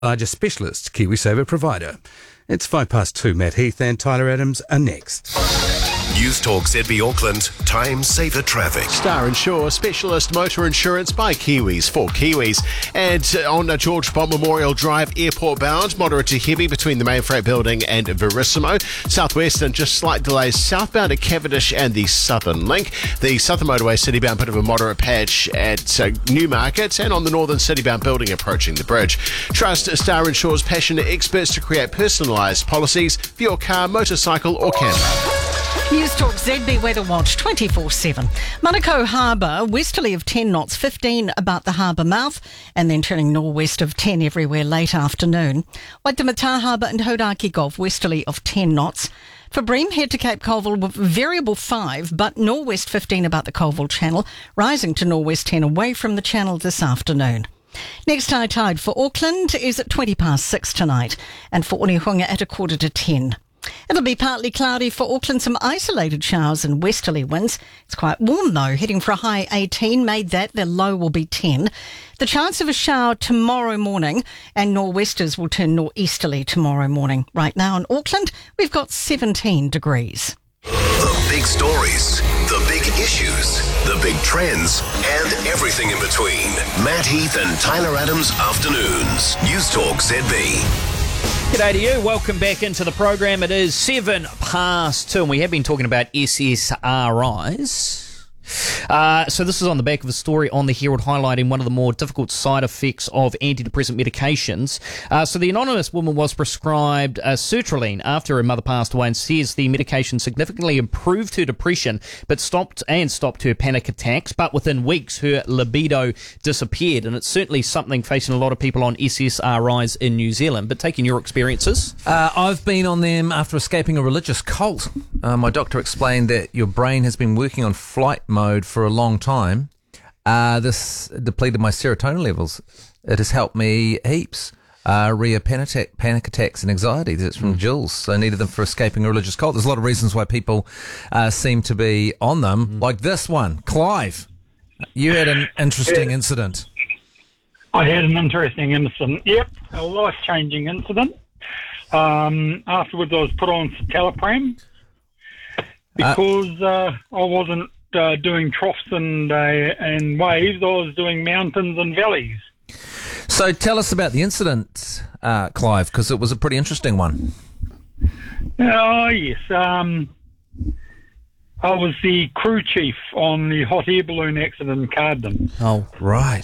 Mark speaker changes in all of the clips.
Speaker 1: largest specialist KiwiSaver provider. It's 2:05. Matt Heath and Tyler Adams are next.
Speaker 2: News Talk ZB Auckland, Time Saver Traffic.
Speaker 3: Star Insure, specialist motor insurance by Kiwis for Kiwis. And on George Bond Memorial Drive, airport bound, moderate to heavy between the Mainfreight Building and Verissimo. Southwestern, just slight delays southbound at Cavendish and the Southern Link. The Southern Motorway citybound, bit of a moderate patch at Newmarket, and on the Northern citybound building approaching the bridge. Trust Star Insure's passionate experts to create personalised policies for your car, motorcycle or camper.
Speaker 4: News Talk ZB Weather Watch 24/7. Manukau Harbour, westerly of 10 knots, 15 about the harbour mouth, and then turning northwest of 10 everywhere late afternoon. Waitemata Harbour and Hodaki Gulf, westerly of 10 knots. For Bream, head to Cape Colville with variable 5, but northwest 15 about the Colville Channel, rising to northwest 10 away from the channel this afternoon. Next high tide for Auckland is at 6:20 tonight, and for Onehunga at 9:45. It'll be partly cloudy for Auckland, some isolated showers and westerly winds. It's quite warm though, heading for a high 18, made that, the low will be 10. The chance of a shower tomorrow morning, and nor'westers will turn nor'easterly tomorrow morning. Right now in Auckland, we've got 17 degrees.
Speaker 2: The big stories, the big issues, the big trends, and everything in between. Matt Heath and Tyler Adams Afternoons. News Talk ZB.
Speaker 5: G'day to you. Welcome back into the program. It is 2:07, and we have been talking about SSRIs. So this is on the back of a story on the Herald highlighting one of the more difficult side effects of antidepressant medications. So the anonymous woman was prescribed sertraline after her mother passed away and says the medication significantly improved her depression but stopped her panic attacks. But within weeks, her libido disappeared, and it's certainly something facing a lot of people on SSRIs in New Zealand. But taking your experiences?
Speaker 6: I've been on them after escaping a religious cult. My doctor explained that your brain has been working on flight mode for a long time. This depleted my serotonin levels. It has helped me heaps. Panic attacks and anxiety. That's from Jules. I needed them for escaping a religious cult. There's a lot of reasons why people seem to be on them, like this one. Clive, you had an interesting incident.
Speaker 7: I had an interesting incident. Yep, a life-changing incident. Afterwards, I was put on citalopram because I wasn't doing troughs and waves. I was doing mountains and valleys.
Speaker 6: So tell us about the incident, Clive, because it was a pretty interesting one.
Speaker 7: Oh, yes. I was the crew chief on the hot air balloon accident in Carden.
Speaker 6: Oh, right.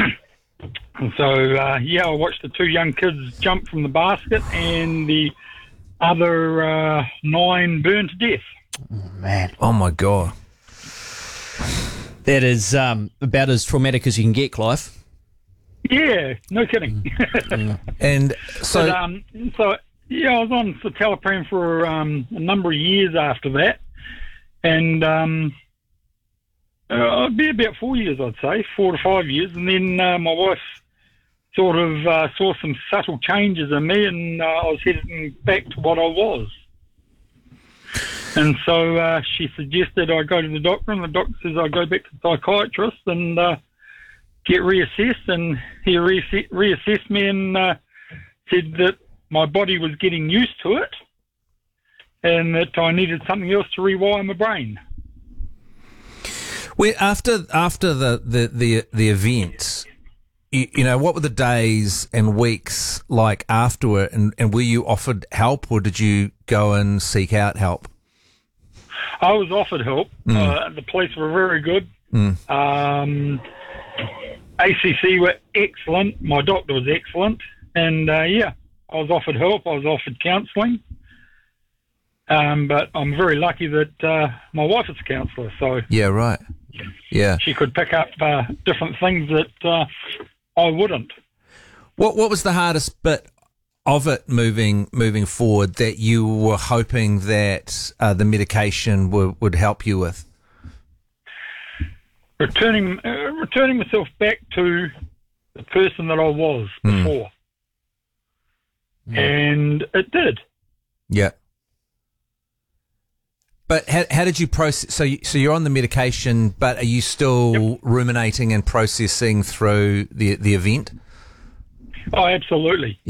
Speaker 7: And so, I watched the two young kids jump from the basket and the other 9 burn to death.
Speaker 5: Oh, man.
Speaker 6: Oh, my God.
Speaker 5: That is about as traumatic as you can get, Clive.
Speaker 7: Yeah, no kidding.
Speaker 6: And so...
Speaker 7: But, I was on citalopram for a number of years after that. And it'd be about 4 years, I'd say, 4 to 5 years. And then my wife sort of saw some subtle changes in me, and I was heading back to what I was. And so she suggested I go to the doctor, and the doctor says I go back to the psychiatrist and get reassessed. And he reassessed me and said that my body was getting used to it and that I needed something else to rewire my brain.
Speaker 6: Well, after the event, you know, what were the days and weeks like after it, and were you offered help, or did you go and seek out help?
Speaker 7: I was offered help. The police were very good. ACC were excellent. My doctor was excellent. And, I was offered help. I was offered counselling. But I'm very lucky that my wife is a counsellor. So
Speaker 6: yeah, right. Yeah.
Speaker 7: She could pick up different things that I wouldn't.
Speaker 6: What was the hardest bit of it moving forward that you were hoping that the medication would help you with?
Speaker 7: Returning myself back to the person that I was before. And it did.
Speaker 6: Yeah. But how did you process? So you're on the medication, but are you still ruminating and processing through the event?
Speaker 7: Oh, absolutely.